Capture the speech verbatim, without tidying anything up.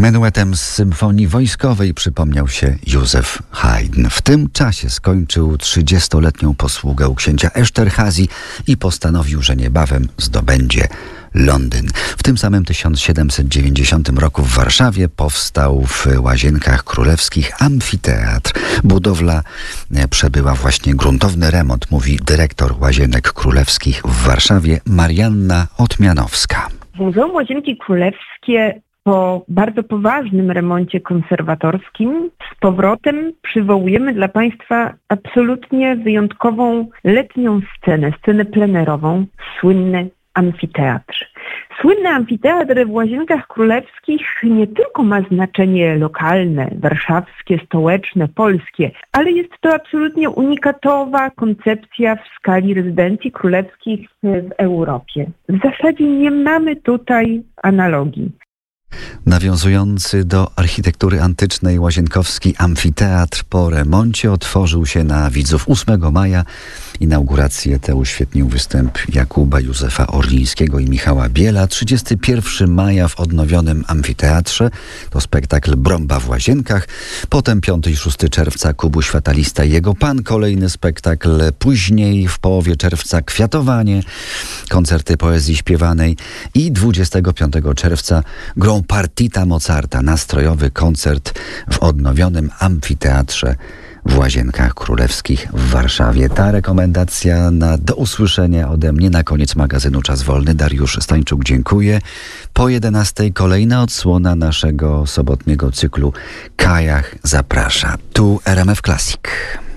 Menuetem z symfonii wojskowej przypomniał się Józef Haydn. W tym czasie skończył trzydziestoletnią posługę u księcia Eszterhazy i postanowił, że niebawem zdobędzie Londyn. W tym samym tysiąc siedemset dziewięćdziesiątym roku w Warszawie powstał w Łazienkach Królewskich amfiteatr. Budowla przebyła właśnie gruntowny remont, mówi dyrektor Łazienek Królewskich w Warszawie Marianna Otmianowska. Muzeum Łazienki Królewskie po bardzo poważnym remoncie konserwatorskim z powrotem przywołujemy dla Państwa absolutnie wyjątkową letnią scenę, scenę plenerową, słynny amfiteatr. Słynny amfiteatr w Łazienkach Królewskich nie tylko ma znaczenie lokalne, warszawskie, stołeczne, polskie, ale jest to absolutnie unikatowa koncepcja w skali rezydencji królewskich w Europie. W zasadzie nie mamy tutaj analogii. Nawiązujący do architektury antycznej łazienkowski amfiteatr po remoncie otworzył się na widzów ósmego maja. Inaugurację tę uświetnił występ Jakuba Józefa Orlińskiego i Michała Biela. trzydziestego pierwszego maja w odnowionym amfiteatrze to spektakl Brąba w Łazienkach. Potem piątego i szóstego czerwca Kubuś Fatalista i jego pan. Kolejny spektakl. Później w połowie czerwca Kwiatowanie, koncerty poezji śpiewanej i dwudziestego piątego czerwca grą Partita Mozarta, nastrojowy koncert w odnowionym amfiteatrze w Łazienkach Królewskich w Warszawie. Ta rekomendacja na do usłyszenia ode mnie na koniec magazynu Czas Wolny. Dariusz Stańczuk, dziękuję. Po jedenastej kolejna odsłona naszego sobotniego cyklu Kajach zaprasza. Tu R M F Classic.